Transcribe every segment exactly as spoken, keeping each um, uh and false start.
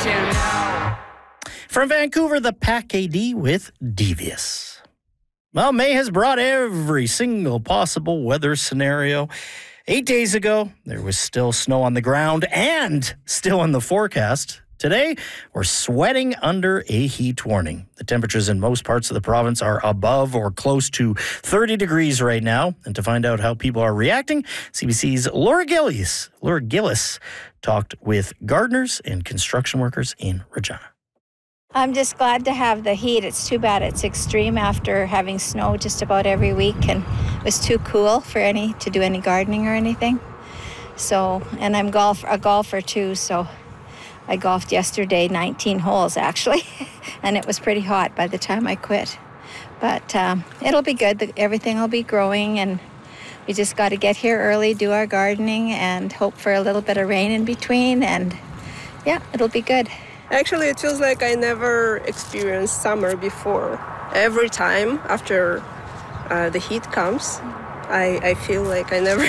you know. From Vancouver, the Pack A D with Devious. Well, May has brought every single possible weather scenario. Eight days ago, there was still snow on the ground and still in the forecast. Today, we're sweating under a heat warning. The temperatures in most parts of the province are above or close to thirty degrees right now. And to find out how people are reacting, C B C's Laura Gillis, Laura Gillis talked with gardeners and construction workers in Regina. I'm just glad to have the heat. It's too bad it's extreme after having snow just about every week, and it was too cool for any to do any gardening or anything. So, and I'm golf a golfer too, so I golfed yesterday, nineteen holes actually, and it was pretty hot by the time I quit. But um, it'll be good. Everything will be growing, and we just got to get here early, do our gardening, and hope for a little bit of rain in between, and yeah, it'll be good. Actually, it feels like I never experienced summer before. Every time after uh, the heat comes, I, I feel like I never...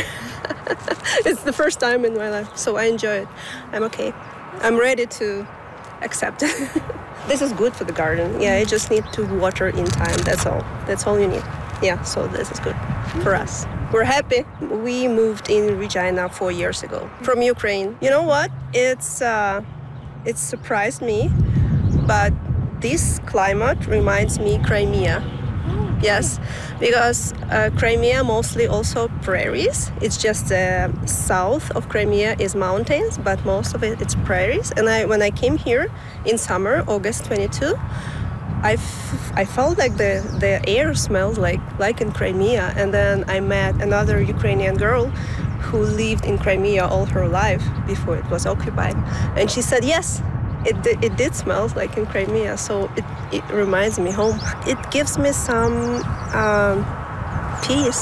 It's the first time in my life, so I enjoy it. I'm okay. I'm ready to accept it. This is good for the garden. Yeah, I just need to water in time, that's all. That's all you need. Yeah, so this is good for us. We're happy. We moved in Regina four years ago from Ukraine. You know what? It's... Uh, It surprised me, but this climate reminds me Crimea. Yes, because uh, Crimea mostly also prairies. It's just uh, south of Crimea is mountains, but most of it it's prairies. And I, when I came here in summer, August twenty-second, I, f- I felt like the, the air smelled like, like in Crimea. And then I met another Ukrainian girl who lived in Crimea all her life before it was occupied. And she said, yes, it, it did smell like in Crimea, so it, it reminds me home. It gives me some um, peace,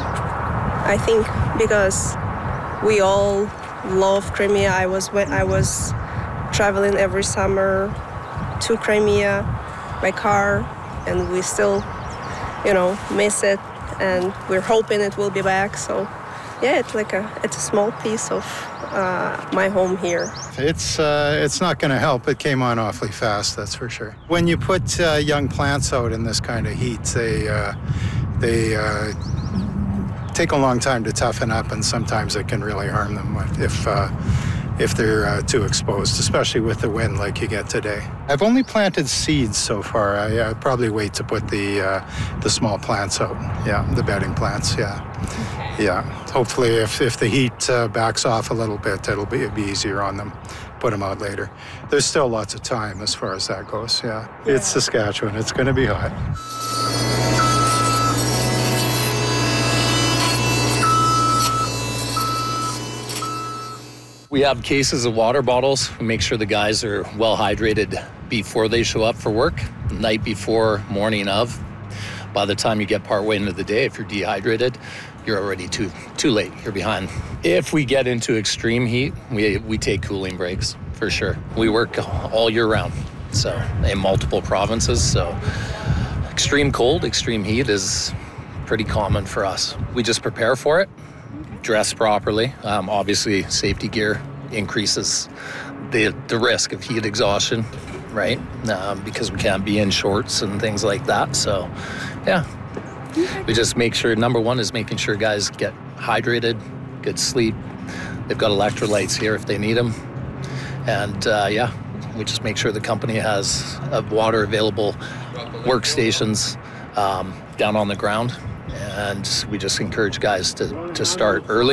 I think, because we all love Crimea. I was when I was traveling every summer to Crimea by car, and we still, you know, miss it, and we're hoping it will be back, so yeah, it's like a it's a small piece of uh, my home here. It's uh, it's not going to help. It came on awfully fast, that's for sure. When you put uh, young plants out in this kind of heat, they uh, they uh, take a long time to toughen up, and sometimes it can really harm them if uh, if they're uh, too exposed, especially with the wind like you get today. I've only planted seeds so far. I uh, probably wait to put the uh, the small plants out. Yeah, the bedding plants. Yeah. Yeah, hopefully if, if the heat uh, backs off a little bit, it'll be, it'll be easier on them. Put them out later. There's still lots of time as far as that goes, yeah. yeah. It's Saskatchewan, it's going to be hot. We have cases of water bottles. We make sure the guys are well hydrated before they show up for work, night before, morning of. By the time you get partway into the day, if you're dehydrated, you're already too too late. You're behind. If we get into extreme heat, we we take cooling breaks for sure. We work all year round, so in multiple provinces. So extreme cold, extreme heat is pretty common for us. We just prepare for it, dress properly. Um, obviously, safety gear increases the the risk of heat exhaustion, right? Um, because we can't be in shorts and things like that. So, yeah. We just make sure, number one is making sure guys get hydrated, good sleep. They've got electrolytes here if they need them. And uh, yeah, we just make sure the company has uh, water available workstations um, down on the ground. And we just encourage guys to, to start early.